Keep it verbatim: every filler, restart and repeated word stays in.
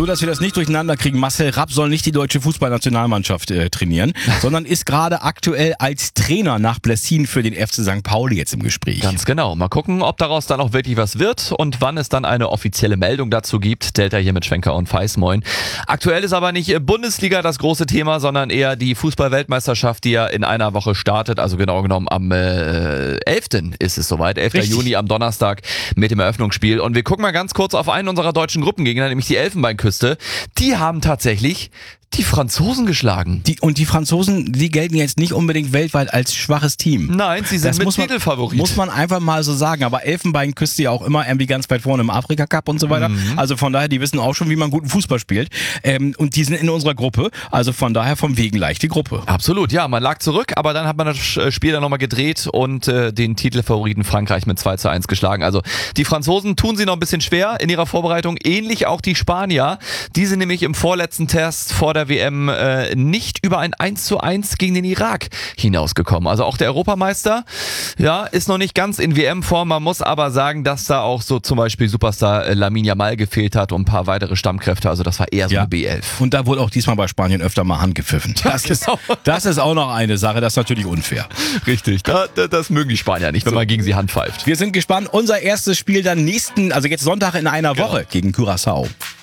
dass wir das nicht durcheinander kriegen, Marcel Rapp soll nicht die deutsche Fußballnationalmannschaft äh, trainieren, sondern ist gerade aktuell als Trainer nach Blessin für den F C Sankt Pauli jetzt im Gespräch. Ganz genau. Mal gucken, ob daraus dann auch wirklich was wird und wann es dann eine offizielle Meldung dazu gibt. Delta hier mit Schwenker und Feis, moin. Aktuell ist aber nicht Bundesliga das große Thema, sondern eher die Fußball-Weltmeisterschaft, die ja in einer Woche startet. Also genau genommen am äh, elften ist es soweit. elften Juni am Donnerstag mit dem Eröffnungsspiel. Und wir gucken mal ganz kurz auf einen unserer deutschen Gruppengegner, nämlich die Elfenbeinküste. Die haben tatsächlich die Franzosen geschlagen. Die, und die Franzosen, die gelten jetzt nicht unbedingt weltweit als schwaches Team. Nein, sie sind das mit muss man, Titelfavorit. Muss man einfach mal so sagen. Aber Elfenbeinküste ja auch immer irgendwie ganz weit vorne im Afrika-Cup und so weiter. Mhm. Also von daher, die wissen auch schon, wie man guten Fußball spielt. Ähm, und die sind in unserer Gruppe. Also von daher vom Wegen leicht die Gruppe. Absolut, ja. Man lag zurück, aber dann hat man das Spiel dann nochmal gedreht und äh, den Titelfavoriten Frankreich mit zwei zu eins geschlagen. Also die Franzosen tun sie noch ein bisschen schwer in ihrer Vorbereitung. Ähnlich auch die Spanier. Die sind nämlich im vorletzten Test vor der W M äh, nicht über ein eins zu eins gegen den Irak hinausgekommen. Also auch der Europameister, ja, ist noch nicht ganz in W M-Form. Man muss aber sagen, dass da auch so zum Beispiel Superstar Lamine Yamal gefehlt hat und ein paar weitere Stammkräfte. Also das war eher so ja. eine B elf. Und da wurde auch diesmal bei Spanien öfter mal Hand gepfiffen. Das, ja, genau. ist, das ist auch noch eine Sache, das ist natürlich unfair. Richtig, da, da, das mögen die Spanier nicht, wenn so. man gegen sie Hand pfeift. Wir sind gespannt. Unser erstes Spiel dann nächsten, also jetzt Sonntag in einer Woche genau. gegen Curaçao.